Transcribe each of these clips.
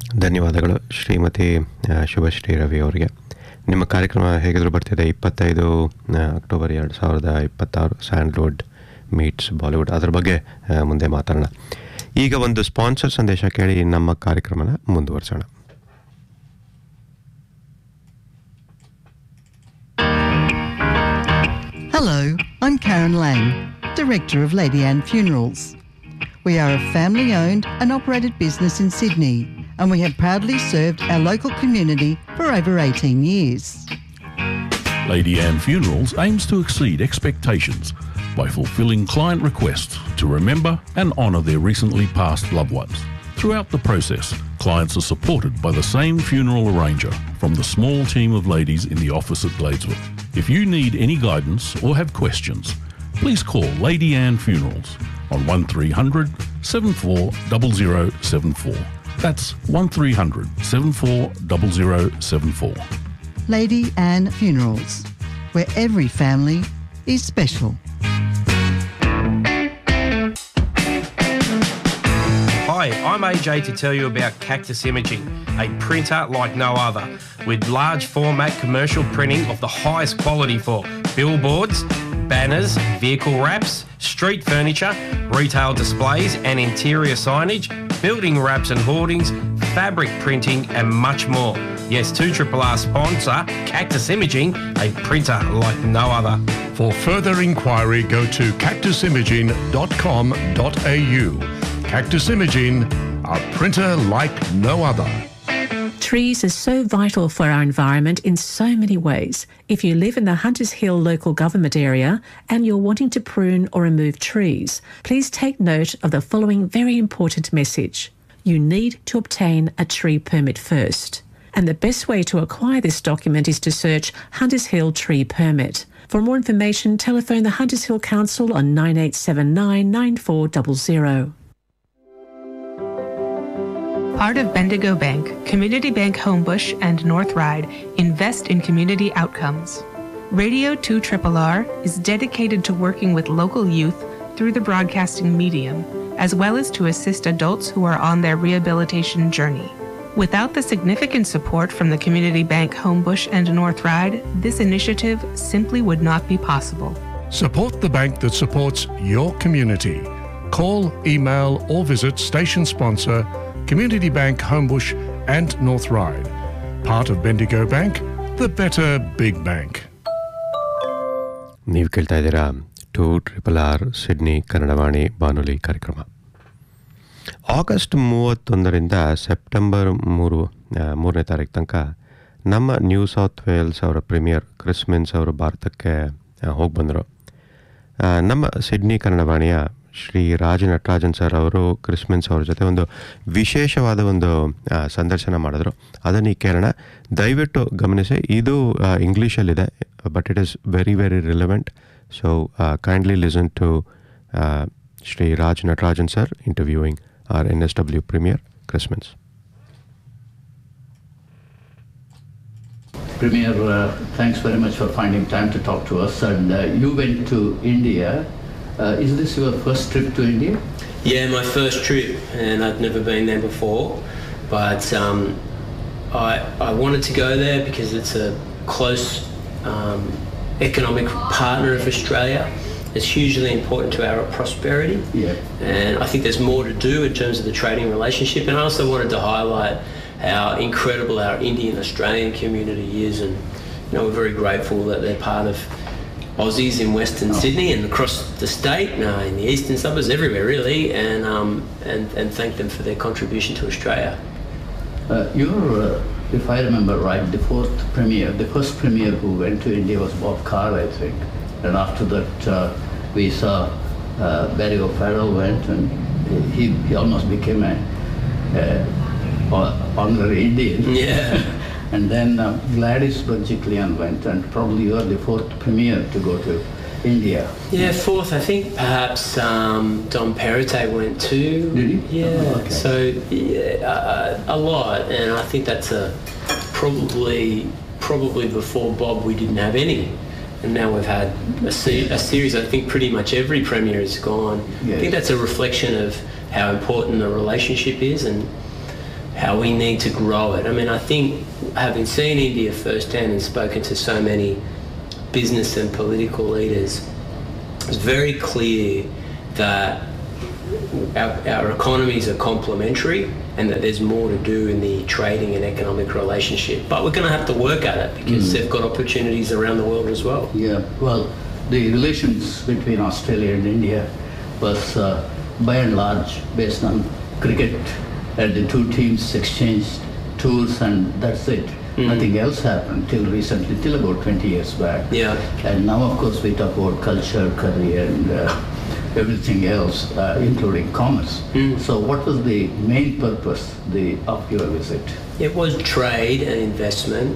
ಧನ್ಯವಾದಗಳು ಶ್ರೀಮತಿ ಶುಭಶ್ರೀ ರವಿ ಅವರಿಗೆ. ನಿಮ್ಮ ಕಾರ್ಯಕ್ರಮ ಹೇಗಿದ್ರು ಬರ್ತಿದೆ. 25 ಅಕ್ಟೋಬರ್ 2026 ಸ್ಯಾಂಡ್ಲ್ವುಡ್ ಮೀಟ್ಸ್ ಬಾಲಿವುಡ್, ಅದರ ಬಗ್ಗೆ ಮುಂದೆ ಮಾತಾಡೋಣ. ಈಗ ಒಂದು ಸ್ಪಾನ್ಸರ್ ಸಂದೇಶ ಕೇಳಿ ನಮ್ಮ ಕಾರ್ಯಕ್ರಮನ ಮುಂದುವರಿಸೋಣ. Hello, I'm Karen Lang, Director of Lady Anne Funerals. We are a family-owned and operated business in Sydney, and we have proudly served our local community for over 18 years. Lady Anne Funerals aims to exceed expectations by fulfilling client requests to remember and honour their recently passed loved ones. Throughout the process, clients are supported by the same funeral arranger from the small team of ladies in the office at Gladesville. If you need any guidance or have questions, please call Lady Anne Funerals on 1300 740074. That's 1300 740074. Lady Anne Funerals, where every family is special. Hi, I'm AJ to tell you about Cactus Imaging, a printer like no other, with large format commercial printing of the highest quality for billboards, banners, vehicle wraps, street furniture, retail displays and interior signage, building wraps and hoardings, fabric printing and much more. Yes, 2RRR sponsor Cactus Imaging, a printer like no other. For further inquiry, go to cactusimaging.com.au. Cactus Imaging, a printer like no other. Trees are so vital for our environment in so many ways. If you live in the Hunters Hill local government area and you're wanting to prune or remove trees, please take note of the following very important message. You need to obtain a tree permit first. And the best way to acquire this document is to search Hunters Hill Tree Permit. For more information, telephone the Hunters Hill Council on 9879 9400. Part of Bendigo Bank, Community Bank Homebush and North Ryde invest in community outcomes. Radio 2RRR is dedicated to working with local youth through the broadcasting medium, as well as to assist adults who are on their rehabilitation journey. Without the significant support from the Community Bank Homebush and North Ryde, this initiative simply would not be possible. Support the bank that supports your community. Call, email or visit station sponsor Community Bank Homebush and North Ryde. Part of Bendigo Bank, the better big bank. ನೀವು ಕೇಳ್ತಾ ಇದ್ದೀರಾ 2RRR Sydney Kannadavani ಬಾನುಲಿ ಕಾರ್ಯಕ್ರಮ. August 31ರಿಂದ September 3ನೇ ತಾರೀಕು ತನಕ ನಮ್ಮ new south Wales ಅವರ ಪ್ರೀಮಿಯರ್ ಕ್ರಿಸ್ ಮಿನ್ಸ್ ಅವರು ಭಾರತಕ್ಕೆ ಹೋಗಿ ಬಂದರು. ನಮ್ಮ ಸಿಡ್ನಿ ಕನ್ನಡವಾಣಿಯ ಶ್ರೀ ರಾಜ ನಟರಾಜನ್ ಸರ್ ಅವರು ಕ್ರಿಸ್ ಮಿನ್ಸ್ ಅವ್ರ ಜೊತೆ ಒಂದು ವಿಶೇಷವಾದ ಒಂದು ಸಂದರ್ಶನ ಮಾಡಿದ್ರು. ಅದನ್ನು ಈ ಕೇಳೋಣ, ದಯವಿಟ್ಟು ಗಮನಿಸಿ. ಇದು ಇಂಗ್ಲೀಷಲ್ಲಿದೆ, but it is very very relevant. So kindly listen to Shri Raj Natarajan sir ಇಂಟರ್ವ್ಯೂಯಿಂಗ್ our NSW Premier, Chris Minns. Premier, thanks very much for finding time to talk to us. And you went to India. Is this your first trip to India? Yeah, my first trip, and I've never been there before. But I wanted to go there because it's a close economic partner of Australia. It's hugely important to our prosperity, and I think there's more to do in terms of the trading relationship. And I also wanted to highlight how incredible our Indian Australian community is, and we're very grateful that they're part of Aussies in Western Sydney and across the state, in the eastern suburbs, everywhere really, and thank them for their contribution to Australia. If I remember right, the first premier who went to India was Bob Carr, I think. And after that, we saw Barry O'Farrell went, and he almost became a honorary Indian. Yeah. And then Gladys Berejiklian went, and probably you are the fourth premier to go to India. Yeah, fourth. I think perhaps Dom Perrottet went too. Did he? Yeah. Oh, okay. So a lot, and I think that's probably before Bob we didn't have any. And now we've had a series. I think pretty much every premier has gone. Yes. I think that's a reflection of how important the relationship is and how we need to grow it. I mean, I think having seen India firsthand and spoken to so many business and political leaders, it's very clear that our economies are complementary and that there's more to do in the trading and economic relationship. But we're going to have to work at it because they've got opportunities around the world as well. Yeah, well, the relations between Australia and India was by and large based on cricket, and the two teams exchanged tours and that's it. Nothing else happened till recently, till about 20 years back. Yeah. And now, of course, we talk about culture, career, and everything else, including commerce. So what was the main purpose of your visit? It was trade and investment.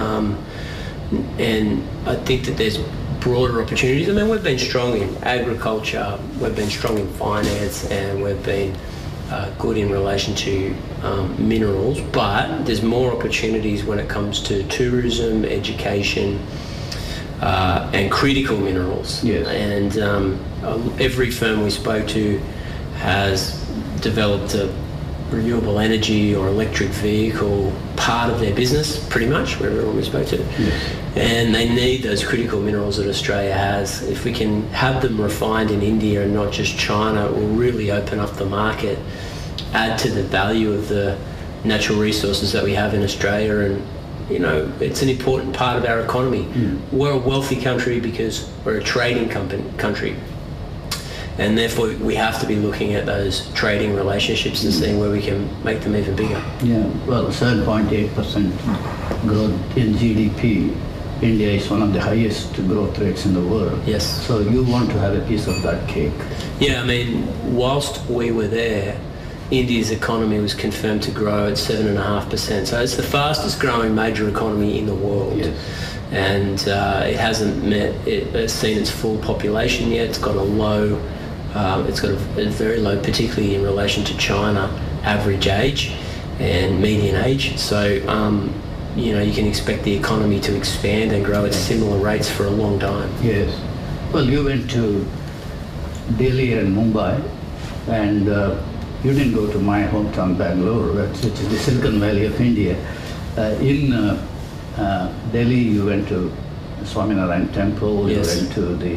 And I think that there's broader opportunities. I mean, we've been strong in agriculture, we've been strong in finance, and we've been good in relation to minerals, but there's more opportunities when it comes to tourism, education, and critical minerals. Yes. And every firm we spoke to has developed a renewable energy or electric vehicle part of their business, pretty much, for everyone we spoke to. Yes. And they need those critical minerals that Australia has. If we can have them refined in India and not just China, it will really open up the market, add to the value of the natural resources that we have in Australia, and you know, it's an important part of our economy. We're a wealthy country because we're a trading country, and therefore we have to be looking at those trading relationships and seeing where we can make them even bigger. Yeah, well, 7.8% growth in GDP. India is one of the highest growth rates in the world. Yes. So you want to have a piece of that cake. Yeah, I mean, whilst we were there, India's economy was confirmed to grow at 7.5%. So it's the fastest growing major economy in the world. Yes. And it hasn't seen its full population yet. It's got a very low, particularly in relation to China, average age and median age. So, you know, you can expect the economy to expand and grow at similar rates for a long time. Yes. Well, you went to Delhi and Mumbai, and you didn't go to my hometown, Bangalore, which is the Silicon Valley of India. In Delhi, you went to Swaminarayan Temple, Yes. you went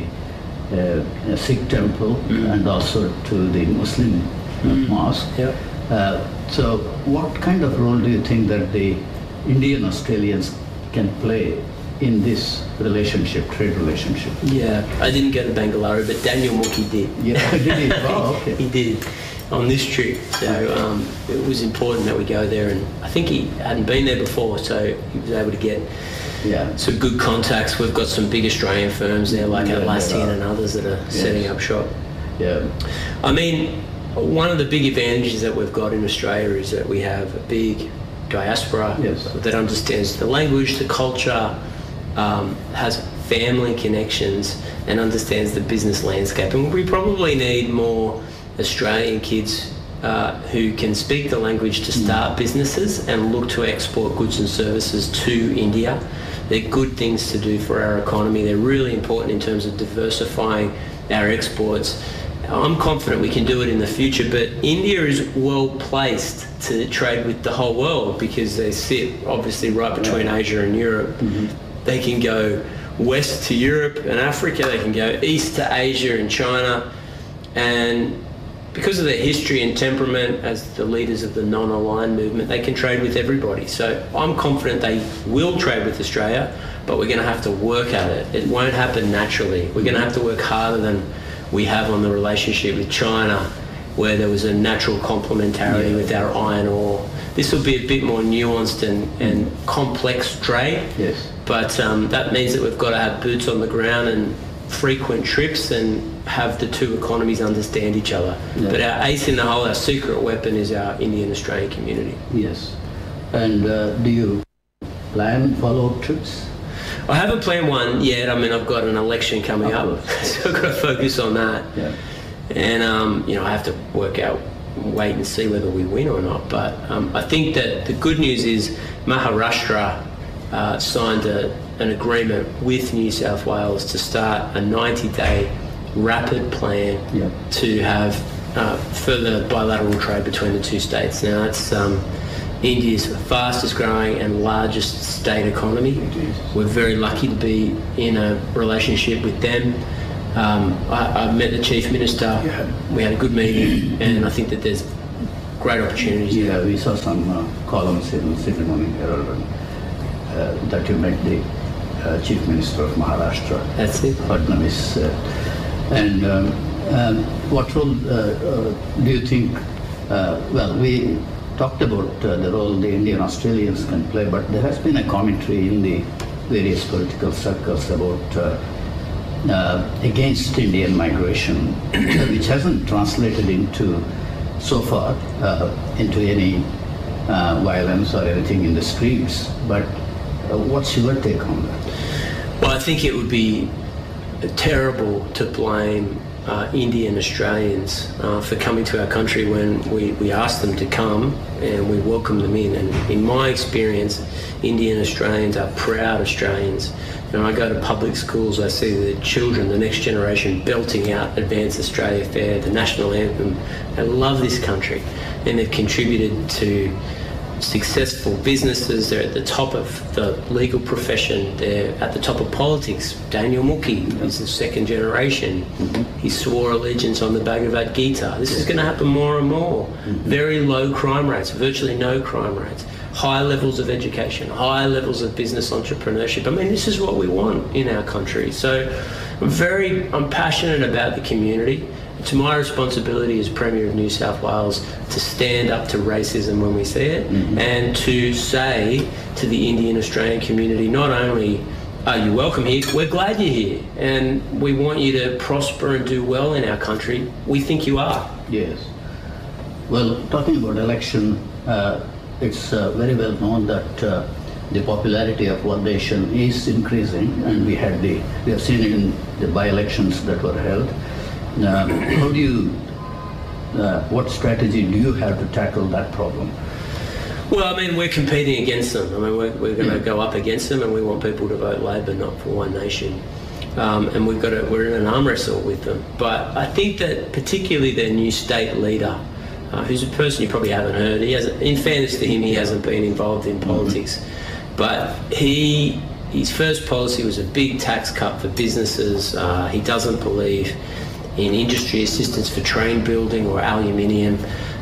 to the Sikh temple, and also to the Muslim mosque. Yep. So what kind of role do you think that the Indian Australians can play in this relationship, trade relationship? Yeah, I didn't go to Bangalore, but Daniel Mookie did. Yeah, did he? Oh, okay. He did on this trip. So it was important that we go there, and I think he hadn't been there before, so he was able to get some good contacts. We've got some big Australian firms there, like Atlassian and others that are setting up shop. Yeah. I mean, one of the big advantages that we've got in Australia is that we have a big diaspora that understands the language, the culture, has family connections, and understands the business landscape. And we probably need more Australian kids who can speak the language to start businesses and look to export goods and services to India. They're good things to do for our economy. They're really important in terms of diversifying our exports. I'm confident we can do it in the future, but India is well placed to trade with the whole world because they sit obviously right between Asia and Europe. They can go west to Europe and Africa, they can go east to Asia and China, and because of their history and temperament as the leaders of the non-aligned movement, they can trade with everybody. So I'm confident they will trade with Australia, but we're going to have to work at it. It won't happen naturally. We're going to have to work harder than we have on the relationship with China, where there was a natural complementarity with our iron ore. This will be a bit more nuanced and complex trade, but that means that we've got to have boots on the ground and frequent trips and have the two economies understand each other. But our ace in the hole, our secret weapon, is our Indian-Australian community. Yes. And do you plan follow-up trips? I haven't planned one yet. I mean, I've got an election coming up, so I've got to focus on that. And, you know, I have to wait and see whether we win or not. But I think that the good news is Maharashtra signed an agreement with New South Wales to start a 90-day rapid plan to have further bilateral trade between the two states. Now, that's India is the fastest growing and largest state economy. We're very lucky to be in a relationship with them. I met the Chief Minister, we had a good meeting, and I think that there's great opportunities. Yeah, we saw some columns in Sydney Morning Herald that you met the Chief Minister of Maharashtra. That's it. Fadnavis. What role do you think, well, we talked about the role the Indian Australians can play, but there has been a commentary in the various political circles about against Indian migration, which hasn't translated into, so far, into any violence or anything in the streets. But what's your take on that? Well, I think it would be terrible to blame Indian Australians for coming to our country when we asked them to come and we welcome them in. And in my experience, Indian Australians are proud Australians. When I go to public schools, I see the children, the next generation, belting out Advance Australia Fair, the national anthem. They love this country, and they've contributed to successful businesses. They're at the top of the legal profession. They're at the top of politics. Daniel Mukhi is the second generation. He swore allegiance on the Bhagavad Gita. This is going to happen more and more. Very low crime rates, virtually no crime rates. High levels of education, high levels of business entrepreneurship. I mean, this is what we want in our country. So I'm passionate about the community. It's my responsibility as Premier of New South Wales to stand up to racism when we see it, and to say to the Indian Australian community, not only are you welcome here, we're glad you're here, and we want you to prosper and do well in our country. We think you are. Yes. Well, talking about election, it's very well known that the popularity of One Nation is increasing, and we have seen it in the by-elections that were held. How do you, what strategy do you have to tackle that problem? Well, I mean, we're competing against them. I mean, we're going to go up against them, and we want people to vote Labor, not for One Nation. And we're in an arm wrestle with them. But I think that particularly their new state leader, who's a person you probably haven't heard, in fairness to him, he hasn't been involved in politics. But his first policy was a big tax cut for businesses. He doesn't believe in industry assistance for train building or aluminium.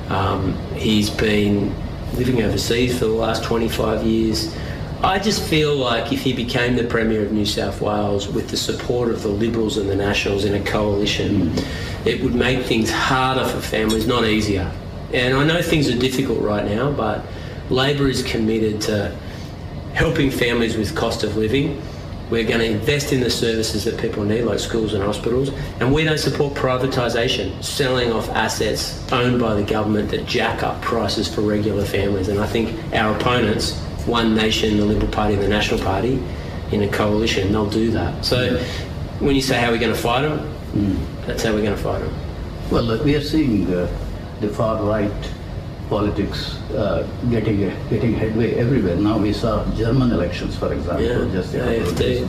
He's been living overseas for the last 25 years. I just feel like if he became the Premier of New South Wales with the support of the Liberals and the Nationals in a coalition, it would make things harder for families, not easier. And I know things are difficult right now, but Labor is committed to helping families with cost of living. We're going to invest in the services that people need, like schools and hospitals, and we don't support privatisation, selling off assets owned by the government that jack up prices for regular families. And I think our opponents, One Nation, the Liberal Party and the National Party, in a coalition, they'll do that. So when you say how we're going to fight them, that's how we're going to fight them. Well, we are seeing the far-right politics getting headway everywhere. Now we saw German elections, for example, just a couple of days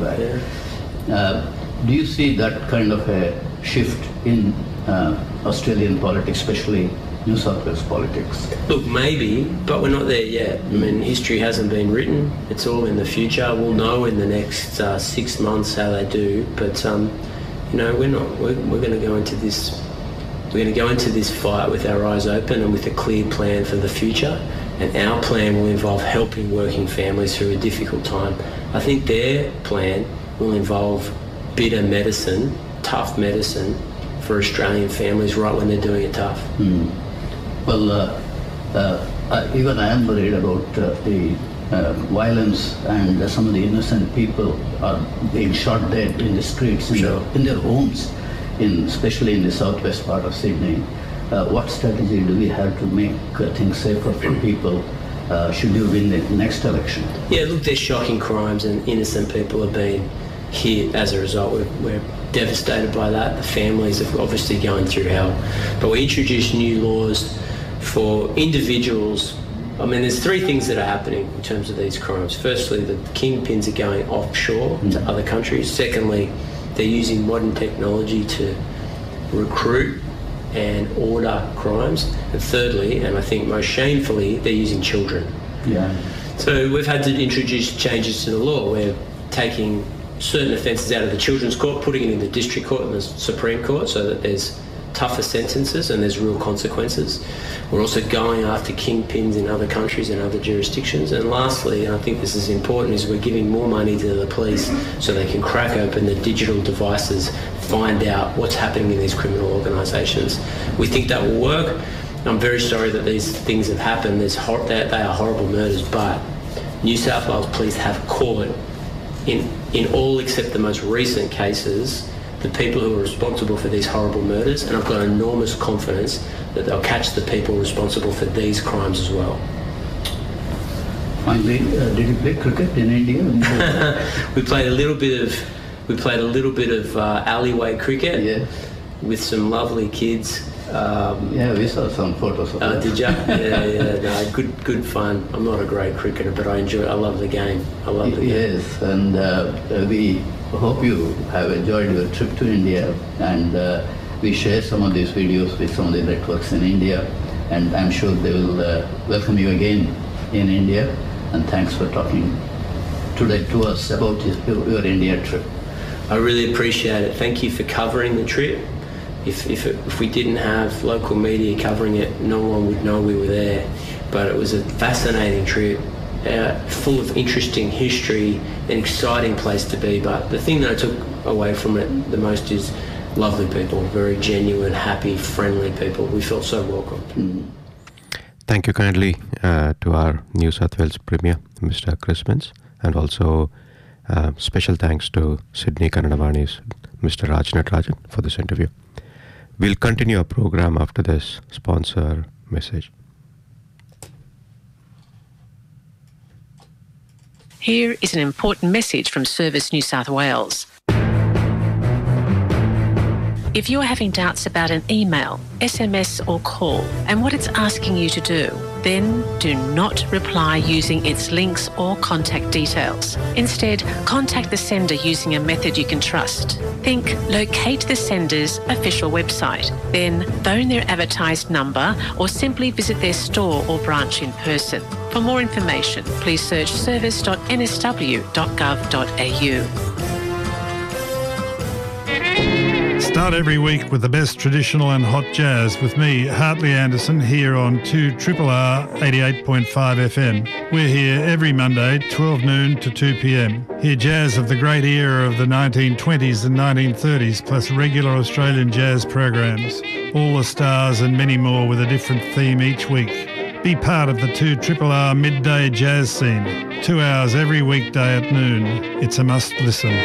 back. Do you see that kind of a shift in Australian politics, especially New South Wales politics? Look, maybe, but we're not there yet. I mean, history hasn't been written. It's all in the future. We'll know in the next 6 months how they do. But you know, we're not. We're going to go into this. We're going to go into this fight with our eyes open and with a clear plan for the future. And our plan will involve helping working families through a difficult time. I think their plan will involve bitter medicine, tough medicine for Australian families right when they're doing it tough. Well, even I am worried about the violence, and some of the innocent people are being shot dead in the streets, in their homes, especially in the southwest part of Sydney. What strategy do we have to make things safer for people should you win the next election? Yeah, look, there's shocking crimes and innocent people have been hit as a result. We're devastated by that. The families are obviously going through hell. But we introduced new laws for individuals. I mean, there's three things that are happening in terms of these crimes. Firstly, the kingpins are going offshore to other countries. Secondly, they're using modern technology to recruit and order crimes. And thirdly, and I think most shamefully, they're using children. Yeah. So we've had to introduce changes to the law. We're taking certain offences out of the Children's Court, putting it in the District Court and the Supreme Court so that there's tougher sentences and there's real consequences. We're also going after kingpins in other countries and other jurisdictions. And lastly, and I think this is important, is we're giving more money to the police so they can crack open the digital devices, find out what's happening in these criminal organisations. We think that will work. I'm very sorry that these things have happened. They are horrible murders, but New South Wales Police have caught, in all except the most recent cases, the people who are responsible for these horrible murders, and I've got enormous confidence that they'll catch the people responsible for these crimes as well. Finally, did you play cricket in India? We played a little bit of alleyway cricket with some lovely kids. We saw some photos of that. Did you? Yeah. No, good fun. I'm not a great cricketer, but I love the game. I love the game. Yes, and we hope you have enjoyed your trip to India, and we share some of these videos with some of the networks in India, and I'm sure they will welcome you again in India. And thanks for talking today to us about your India trip. I really appreciate it. Thank you for covering the trip. If we didn't have local media covering it, no one would know we were there. But it was a fascinating trip, full of interesting history, an exciting place to be. But the thing that I took away from it the most is lovely people, very genuine, happy, friendly people. We felt so welcomed. Thank you kindly to our New South Wales Premier, Mr. Chris Minns, and also special thanks to Sydney Kannadavani's Mr. Raj Natarajan for this interview. We'll continue our program after this sponsor message. Here is an important message from Service New South Wales. If you're having doubts about an email, SMS or call and what it's asking you to do, then do not reply using its links or contact details. Instead, contact the sender using a method you can trust. Think locate the sender's official website, then phone their advertised number or simply visit their store or branch in person. For more information, please search service.nsw.gov.au. Start every week with the best traditional and hot jazz with me, Hartley Anderson, here on 2RRR 88.5 FM. We're here every Monday, 12 noon to 2 p.m. Hear jazz of the great era of the 1920s and 1930s, plus regular Australian jazz programs. All the stars and many more with a different theme each week. Be part of the 2RRR midday jazz scene. 2 hours every weekday at noon. It's a must listen.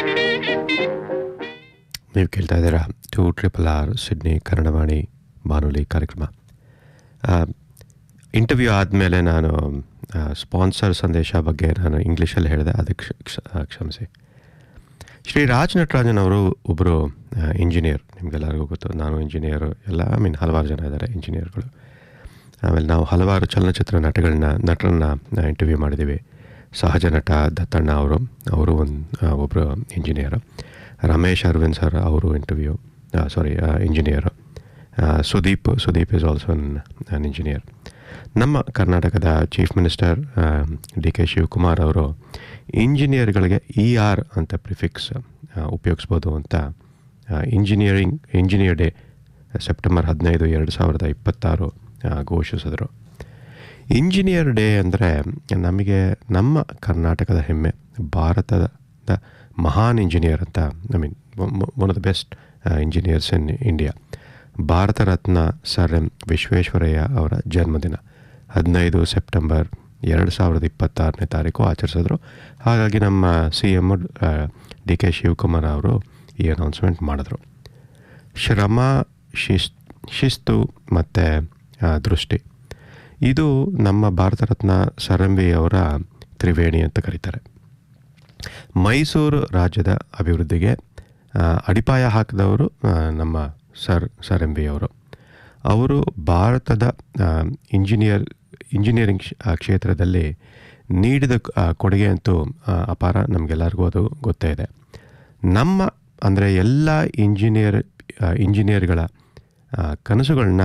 ನೀವು ಕೇಳ್ತಾ ಇದ್ದೀರಾ 2RRR Sydney Kannadavani ಬಾನುಲಿ ಕಾರ್ಯಕ್ರಮ. Interview ಆದಮೇಲೆ ನಾನು sponsor ಸಂದೇಶ ಬಗ್ಗೆ ನಾನು ಇಂಗ್ಲೀಷಲ್ಲಿ ಹೇಳಿದೆ, ಅದಕ್ಕೆ ಕ್ಷಮಿಸಿ. ಶ್ರೀ ರಾಜ್ ನಟರಾಜನ್ ಅವರು ಒಬ್ಬರು ಇಂಜಿನಿಯರ್, ನಿಮಗೆಲ್ಲರಿಗೂ ಗೊತ್ತು. ನಾನು ಇಂಜಿನಿಯರು, ಹಲವಾರು ಜನ ಇದ್ದಾರೆ ಇಂಜಿನಿಯರ್ಗಳು. ಆಮೇಲೆ ನಾವು ಹಲವಾರು ಚಲನಚಿತ್ರ ನಟರನ್ನ ಇಂಟರ್ವ್ಯೂ ಮಾಡಿದ್ದೀವಿ. ಸಹಜ ನಟ ದತ್ತಣ್ಣ ಅವರು ಒಬ್ಬರು ಇಂಜಿನಿಯರು. ರಮೇಶ್ ಅರವಿಂದ್ ಸರ್ ಅವರು engineer. Sudeep is also an engineer. ನಮ್ಮ ಕರ್ನಾಟಕದ chief minister D K Shivakumar ಅವರು ಇಂಜಿನಿಯರ್ಗಳಿಗೆ ER ಅಂತ ಪ್ರಿಫಿಕ್ಸ್ ಉಪಯೋಗಿಸ್ಬೋದು ಅಂತ ಇಂಜಿನಿಯರ್ ಡೇ ಸೆಪ್ಟೆಂಬರ್ 15, 2026 ಘೋಷಿಸಿದ್ರು. ಇಂಜಿನಿಯರ್ ಡೇ ಅಂದರೆ ನಮಗೆ ನಮ್ಮ ಕರ್ನಾಟಕದ ಹೆಮ್ಮೆ, ಭಾರತದ ಮಹಾನ್ ಇಂಜಿನಿಯರ್ ಅಂತ, one of the best engineers in India, Bharat Ratna sir M Visvesvaraya ಅವರ ಜನ್ಮದಿನ 15 ಸೆಪ್ಟೆಂಬರ್ 2026 ಆಚರಿಸಿದ್ರು. ಹಾಗಾಗಿ ನಮ್ಮ CM ಡಿ ಕೆ ಶಿವಕುಮಾರ್ ಅವರು ಈ ಅನೌನ್ಸ್ಮೆಂಟ್ ಮಾಡಿದ್ರು. ಶ್ರಮ, ಶಿಸ್ತು ಮತ್ತು ದೃಷ್ಟಿ, ಇದು ನಮ್ಮ Bharat Ratna sir M V ಅವರ ತ್ರಿವೇಣಿ ಅಂತ ಕರೀತಾರೆ. ಮೈಸೂರು ರಾಜ್ಯದ ಅಭಿವೃದ್ಧಿಗೆ ಅಡಿಪಾಯ ಹಾಕಿದವರು ನಮ್ಮ ಸರ್ ಎಂ ವಿ ಅವರು ಭಾರತದ ಇಂಜಿನಿಯರಿಂಗ್ ಕ್ಷೇತ್ರದಲ್ಲಿ ನೀಡಿದ ಕೊಡುಗೆ ಅಂತೂ ಅಪಾರ, ನಮಗೆಲ್ಲರಿಗೂ ಅದು ಗೊತ್ತೇ ಇದೆ. ಎಲ್ಲ ಇಂಜಿನಿಯರ್ಗಳ ಕನಸುಗಳನ್ನ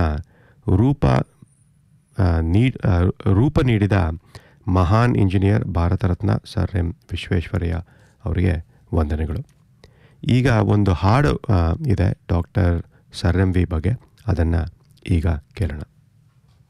ರೂಪ ನೀಡಿದ ಮಹಾನ್ engineer Bharat Ratna sir M Visvesvaraya ಅವರಿಗೆ ವಂದನೆಗಳು. ಈಗ ಒಂದು ಹಾಡು ಇದೆ ಡಾಕ್ಟರ್ ಸರ್ ಎಂ ವಿ ಬಗ್ಗೆ, ಅದನ್ನು ಈಗ ಕೇಳೋಣ.